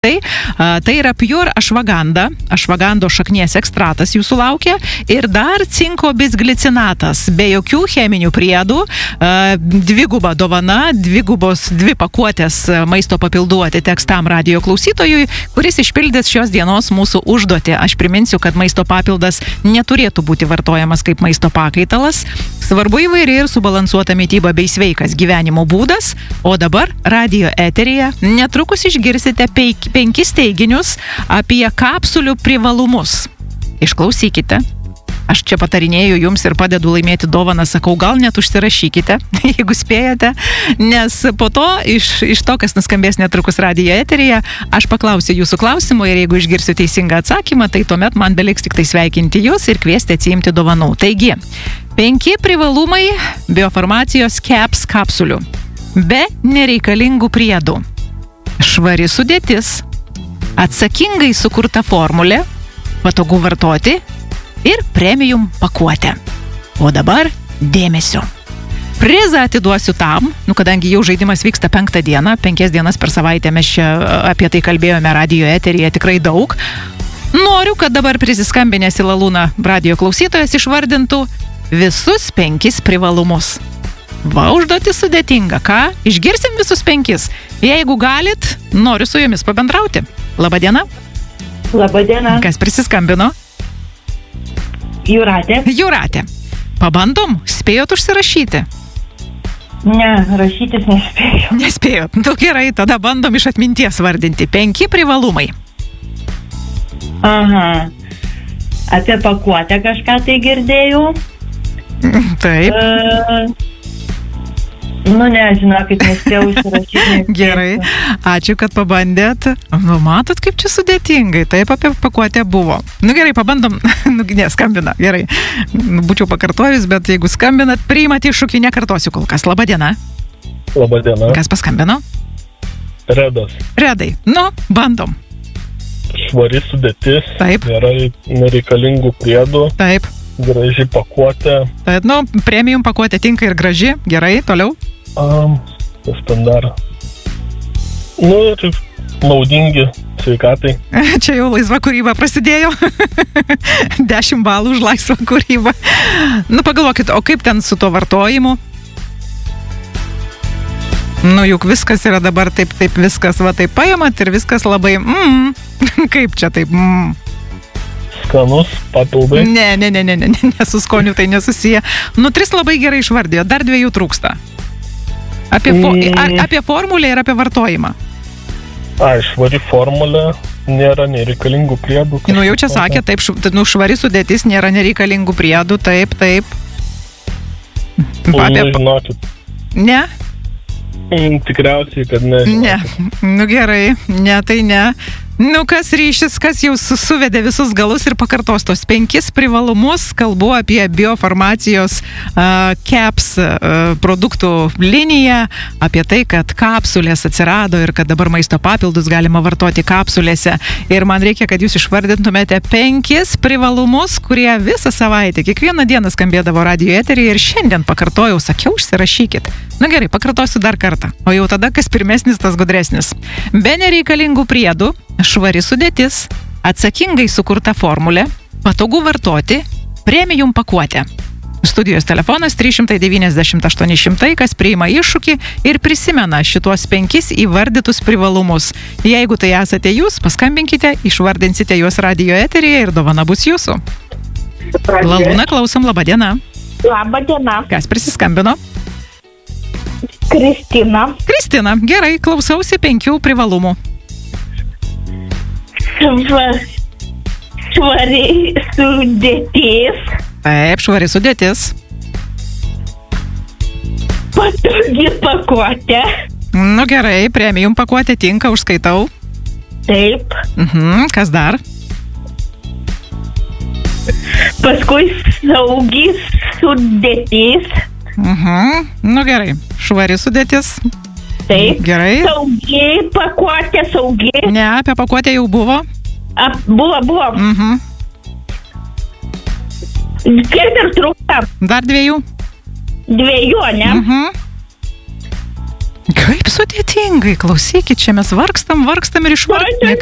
Tai yra Pure Ashwagandha, ašvagando šaknies ekstratas jūsų laukia ir dar cinko bisglicinatas, be jokių cheminių priedų, dviguba dovana, dvi pakuotės maisto papildų atiteks tam radijo klausytojui, kuris išpildys šios dienos mūsų užduotį. Aš priminsiu, kad maisto papildas neturėtų būti vartojamas kaip maisto pakaitalas. Svarbu įvairi ir subalansuota mityba bei sveikas gyvenimo būdas, o dabar radijo eteryje netrukus išgirsite 5 teiginius apie kapsulių privalumus. Išklausykite. Aš čia patarinėju jums ir padedu laimėti dovaną, sakau, gal net užsirašykite, jeigu spėjate, nes po to, iš to, kas nuskambės netrukus radijo eteryje, aš paklausiu jūsų klausimų ir jeigu išgirsiu teisingą atsakymą, tai tuomet man beliks tik tai sveikinti jūs ir kviesti atsiimti dovanų. Taigi, 5 privalumai biofarmacijos CAPS kapsulių. Be nereikalingų priedų. Švari sudėtis, atsakingai sukurta formulė, patogu vartoti ir premium pakuotė. O dabar dėmesio. Prizą atiduosiu tam, kadangi jau žaidimas vyksta 5 dieną, 5 dienas per savaitę mes čia apie tai kalbėjome radijo eteryje tikrai daug. Noriu, kad dabar prisiskambinęs į Lalūną radijo klausytojas išvardintų visus 5 privalumus. Va, užduotis sudėtinga. Ką? Išgirsim visus 5. Jeigu galit, noriu su jumis pabendrauti. Labadiena. Labadiena. Kas prisiskambino? Jūratė. Pabandom? Spėjot užsirašyti? Ne, rašytis nespėjau. Nespėjot. Nu gerai, tada bandom iš atminties vardinti. 5 privalumai. Aha. Apie pakuotę kažką tai girdėjau. Taip. Nežinokit, nespėjau užsirašyti. Gerai, ačiū, kad pabandėt. Matot, kaip čia sudėtingai. Taip, apie pakuotę buvo. Gerai, pabandom. Skambina, gerai. Būčiau pakartojus, bet jeigu skambinat, priimat iššūkį, nekartosiu kol kas. Labadiena. Labadiena. Kas paskambino? Redas. Redai. Bandom. Švari sudėtis. Taip. Nėra nereikalingų priedų. Taip. Graži pakuotė. Taip, premium pakuotė tinka ir graži. Gerai, toliau. Kas ten dar? Ir naudingi sveikatai. Čia jau laisva kūryba prasidėjo. 10 balų už laisvą kūrybą. Pagalvokit, o kaip ten su to vartojimu? Juk viskas yra dabar taip viskas, va taip pajamat ir viskas labai, kaip čia taip, Skanus papildai. Ne, su skoniu tai nesusiję. 3 labai gerai išvardijo, dar 2 trūksta. Apie formulę ir apie vartojimą. Švari formulė, nėra nereikalingų priedų. Jau čia sakė, taip, švari sudėtis, nėra nereikalingų priedų, taip. Žinokit. Ne? Tikriausiai, kad ne. Ne, gerai, ne, tai ne. Kas ryšis, kas jau suvedė visus galus ir pakartos tos 5 privalumus, kalbu apie biofarmacijos CAPS produktų liniją, apie tai, kad kapsulės atsirado ir kad dabar maisto papildus galima vartoti kapsulėse. Ir man reikia, kad jūs išvardintumėte 5 privalumus, kurie visą savaitę, kiekvieną dieną skambėdavo radijo eteryje ir šiandien pakartojau, sakiau, užsirašykit. Gerai, pakartosiu dar kartą. O jau tada, kas pirmesnis, tas gudresnis. Be nereikalingų priedų, švari sudėtis, atsakingai sukurta formulė, patogu vartoti, premium pakuotė. Studijos telefonas 390 800, kas priima iššūkį ir prisimena šituos 5 įvardytus privalumus. Jeigu tai esate jūs, paskambinkite, išvardinsite juos radijo eteryje ir dovana bus jūsų. Lalūna, klausom, labadiena. Labadiena. Kas prisiskambino? Kristina, gerai, klausausi 5 privalumų. Švari sudėtis. Taip, švari sudėtis. Patogi pakuotė. Gerai, premium pakuotė tinka, užskaitau. Taip. Kas dar? Paskui saugi sudėtis. Gerai, švari sudėtis. Taip. Gerai. Saugi pakuotė, saugi. Ne, apie pakuotę jau buvo. Buvo. Kiek dar trūksta? Dar 2. 2, ne? Kaip sudėtingai, klausykit, čia mes vargstam ir išvargstam.